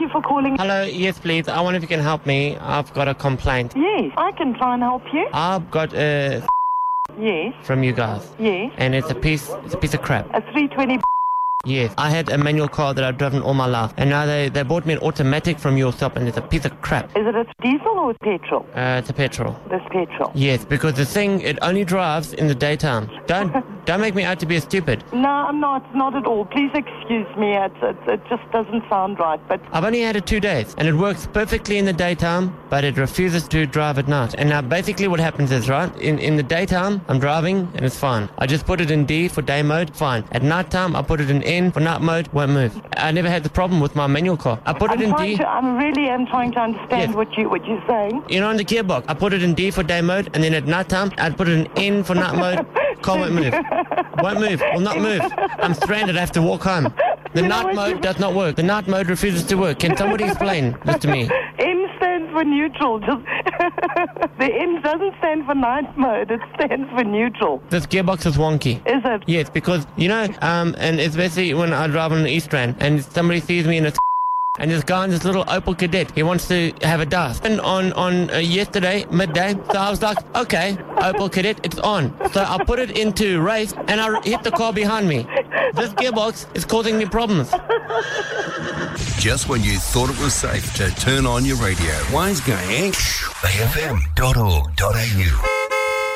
you for calling. Hello, yes please. I wonder if you can help me. I've got a complaint. Yes, I can try and help you. I've got a Yes, from you guys. yes. And it's a piece of crap. A 320. Yes. I had a manual car that I've driven all my life. And now they bought me an automatic from your shop and it's a piece of crap. Is it a diesel or petrol? It's a petrol. This petrol. Yes, because the thing, it only drives in the daytime. Don't make me out to be a stupid. No, I'm not. Not at all. Please excuse me. It just doesn't sound right. But I've only had it 2 days and it works perfectly in the daytime, but it refuses to drive at night. And now basically what happens is, right, in the daytime, I'm driving and it's fine. I just put it in D for day mode, fine. At night time, I put it in N for night mode, won't move. I never had the problem with my manual car. I put it in D. I really am trying to understand Yes. what you're saying. You know, in the gearbox, I put it in D for day mode, and then at night time, I'd put it in N for night mode. Car won't move. Won't move. Will not move. I'm stranded. I have to walk home. The night mode does not work. The night mode refuses to work. Can somebody explain this to me? N stands for neutral. Just the N doesn't stand for night mode. It stands for neutral. This gearbox is wonky. Is it? Yes, because, you know, and especially when I drive on the East Rand, and somebody sees me in a and this guy in this little Opel Kadett, he wants to have a dust. And on yesterday, midday, so I was like, okay, Opel Kadett, it's on. So I put it into race, and I hit the car behind me. This gearbox is causing me problems. Just when you thought it was safe to turn on your radio. Wise guy, eh? BFM.org.au